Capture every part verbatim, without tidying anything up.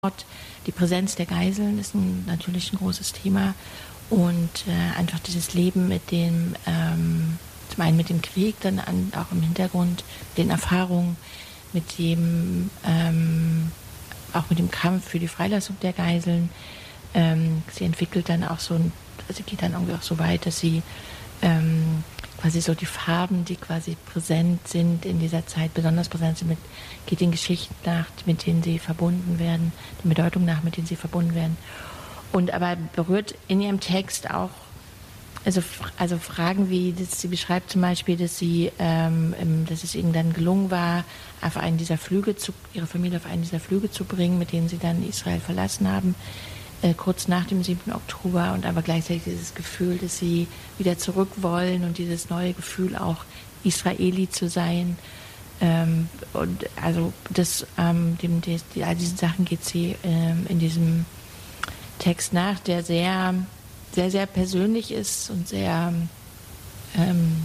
Die Präsenz der Geiseln ist ein, natürlich ein großes Thema und äh, einfach dieses Leben mit dem, ähm, zum einen mit dem Krieg, dann an, auch im Hintergrund, den Erfahrungen, mit dem, ähm, auch mit dem Kampf für die Freilassung der Geiseln. Ähm, sie entwickelt dann auch so, ein, also geht dann irgendwie auch so weit, dass sie ähm, quasi so die Farben, die quasi präsent sind in dieser Zeit, besonders präsent sind, mit, geht den Geschichten nach, mit denen sie verbunden werden, der Bedeutung nach, mit denen sie verbunden werden. Und aber berührt in ihrem Text auch, also, also Fragen wie, dass sie beschreibt zum Beispiel, dass sie, ähm, dass es ihnen dann gelungen war, auf einen dieser Flüge zu, ihre Familie auf einen dieser Flüge zu bringen, mit denen sie dann Israel verlassen haben, Äh, kurz nach dem siebten Oktober, und aber gleichzeitig dieses Gefühl, dass sie wieder zurück wollen und dieses neue Gefühl auch Israeli zu sein. Ähm, und also das, ähm, dem, die, die, all diesen Sachen geht sie ähm, in diesem Text nach, der sehr, sehr, sehr persönlich ist und sehr, ähm,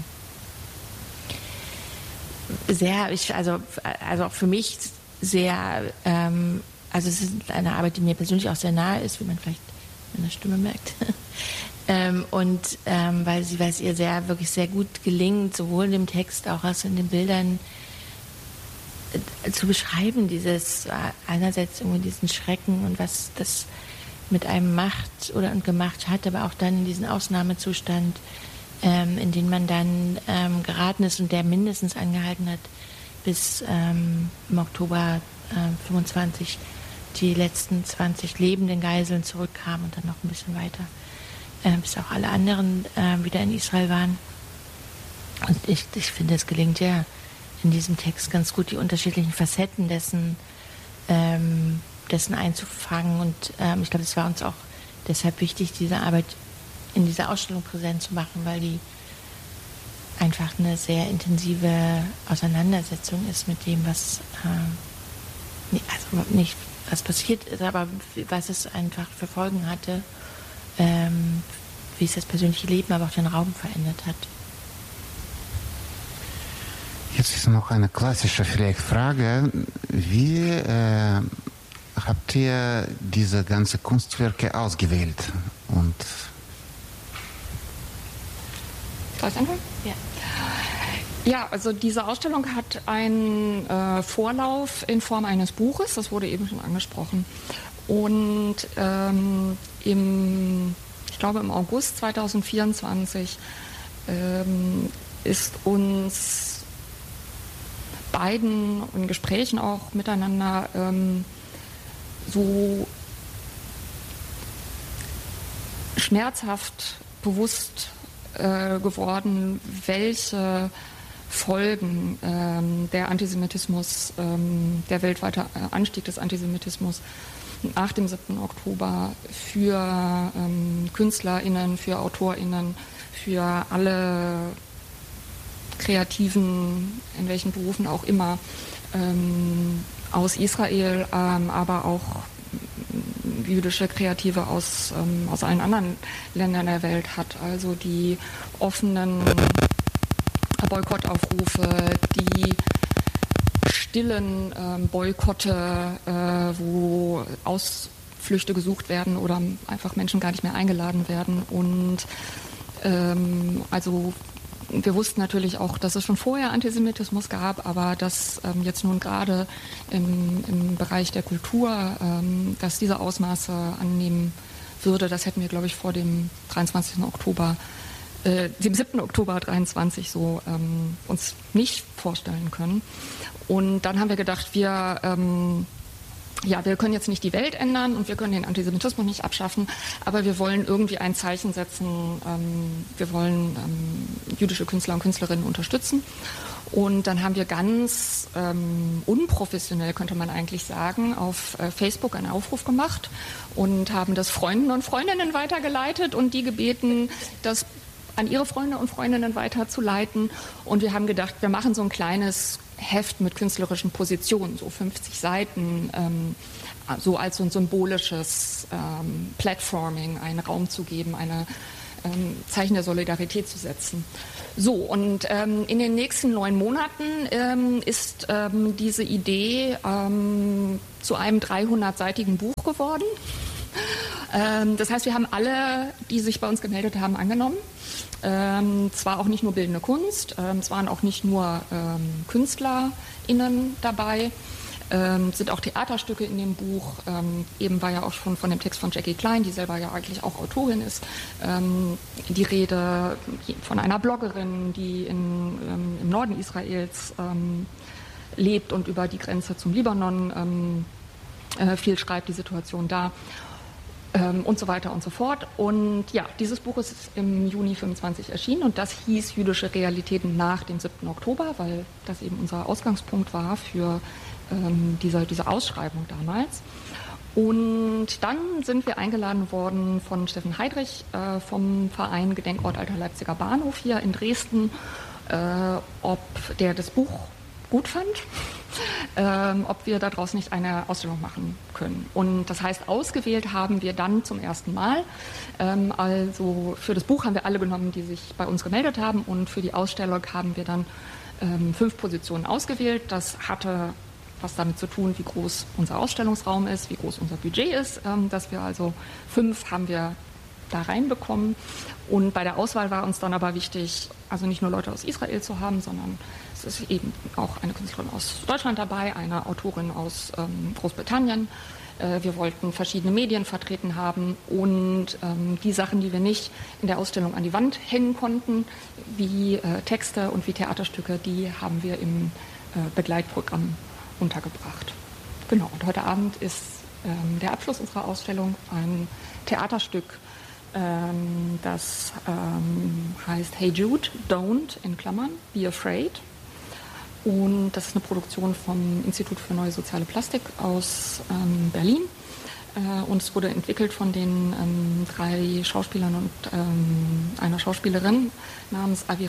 sehr, ich, also, also auch für mich sehr, ähm, also es ist eine Arbeit, die mir persönlich auch sehr nahe ist, wie man vielleicht in der Stimme merkt. ähm, und ähm, weil sie, weil es ihr sehr, wirklich sehr gut gelingt, sowohl in dem Text auch als in den Bildern äh, zu beschreiben, dieses äh, einerseits irgendwie diesen Schrecken und was das mit einem macht oder und gemacht hat, aber auch dann in diesen Ausnahmezustand, ähm, in den man dann ähm, geraten ist und der mindestens angehalten hat bis ähm, im Oktober äh, fünfundzwanzig die letzten zwanzig lebenden Geiseln zurückkamen und dann noch ein bisschen weiter, äh, bis auch alle anderen äh, wieder in Israel waren. Und ich, ich finde, es gelingt ja in diesem Text ganz gut, die unterschiedlichen Facetten dessen, ähm, dessen einzufangen. Und ähm, ich glaube, es war uns auch deshalb wichtig, diese Arbeit in dieser Ausstellung präsent zu machen, weil die einfach eine sehr intensive Auseinandersetzung ist mit dem, was äh, also nicht was passiert ist, aber was es einfach für Folgen hatte, ähm, wie es das persönliche Leben, aber auch den Raum verändert hat. Jetzt ist noch eine klassische vielleicht Frage. Wie äh, habt ihr diese ganzen Kunstwerke ausgewählt? Und Soll ich anfangen? Ja. Ja, also diese Ausstellung hat einen äh, Vorlauf in Form eines Buches, das wurde eben schon angesprochen. Und ähm, im, ich glaube im August zweitausendvierundzwanzig ähm, ist uns beiden in Gesprächen auch miteinander ähm, so schmerzhaft bewusst äh, geworden, welche Folgen ähm, der Antisemitismus, ähm, der weltweite Anstieg des Antisemitismus nach dem siebten Oktober für ähm, KünstlerInnen, für AutorInnen, für alle Kreativen, in welchen Berufen auch immer, ähm, aus Israel, ähm, aber auch jüdische Kreative aus, ähm, aus allen anderen Ländern der Welt hat. Also die offenen Boykottaufrufe, die stillen ähm, Boykotte, äh, wo Ausflüchte gesucht werden oder einfach Menschen gar nicht mehr eingeladen werden. Und ähm, also wir wussten natürlich auch, dass es schon vorher Antisemitismus gab, aber dass ähm, jetzt nun gerade im, im Bereich der Kultur, ähm, dass diese Ausmaße annehmen würde, das hätten wir, glaube ich, vor dem dreiundzwanzigsten Oktober dem siebten Oktober dreiundzwanzig so ähm, uns nicht vorstellen können. Und dann haben wir gedacht, wir, ähm, ja, wir können jetzt nicht die Welt ändern und wir können den Antisemitismus nicht abschaffen, aber wir wollen irgendwie ein Zeichen setzen, ähm, wir wollen ähm, jüdische Künstler und Künstlerinnen unterstützen. Und dann haben wir ganz ähm, unprofessionell, könnte man eigentlich sagen, auf äh, Facebook einen Aufruf gemacht und haben das Freunden und Freundinnen weitergeleitet und die gebeten, das an ihre Freunde und Freundinnen weiterzuleiten. Und wir haben gedacht, wir machen so ein kleines Heft mit künstlerischen Positionen, so fünfzig Seiten, ähm, so als so ein symbolisches ähm, Platforming, einen Raum zu geben, eine ähm, Zeichen der Solidarität zu setzen. So, und ähm, in den nächsten neun Monaten ähm, ist ähm, diese Idee ähm, zu einem dreihundertseitigen Buch geworden. Ähm, das heißt, wir haben alle, die sich bei uns gemeldet haben, angenommen. Ähm, zwar auch nicht nur bildende Kunst, ähm, es waren auch nicht nur ähm, KünstlerInnen dabei, ähm, sind auch Theaterstücke in dem Buch. Ähm, eben war ja auch schon von dem Text von Jackie Klein, die selber ja eigentlich auch Autorin ist, ähm, die Rede von einer Bloggerin, die in, ähm, im Norden Israels ähm, lebt und über die Grenze zum Libanon ähm, äh, viel schreibt, die Situation da. Und so weiter und so fort. Und ja, dieses Buch ist im Juni fünfundzwanzig erschienen und das hieß Jüdische Realitäten nach dem siebten Oktober, weil das eben unser Ausgangspunkt war für ähm, diese, diese Ausschreibung damals. Und dann sind wir eingeladen worden von Steffen Heidrich äh, vom Verein Gedenkort Alter Leipziger Bahnhof hier in Dresden, äh, ob der das Buch gut fand, ähm, ob wir daraus nicht eine Ausstellung machen können. Und das heißt, ausgewählt haben wir dann zum ersten Mal. Ähm, also für das Buch haben wir alle genommen, die sich bei uns gemeldet haben, und für die Ausstellung haben wir dann ähm, fünf Positionen ausgewählt. Das hatte was damit zu tun, wie groß unser Ausstellungsraum ist, wie groß unser Budget ist, ähm, dass wir also fünf haben wir da reinbekommen. Und bei der Auswahl war uns dann aber wichtig, also nicht nur Leute aus Israel zu haben, sondern es ist eben auch eine Künstlerin aus Deutschland dabei, eine Autorin aus ähm, Großbritannien. Äh, wir wollten verschiedene Medien vertreten haben und ähm, die Sachen, die wir nicht in der Ausstellung an die Wand hängen konnten, wie äh, Texte und wie Theaterstücke, die haben wir im äh, Begleitprogramm untergebracht. Genau, und heute Abend ist ähm, der Abschluss unserer Ausstellung ein Theaterstück, ähm, das ähm, heißt Hey Jude, Don't, in Klammern, Be Afraid. Und das ist eine Produktion vom Institut für Neue Soziale Plastik aus ähm, Berlin. Äh, und es wurde entwickelt von den ähm, drei Schauspielern und ähm, einer Schauspielerin namens Avi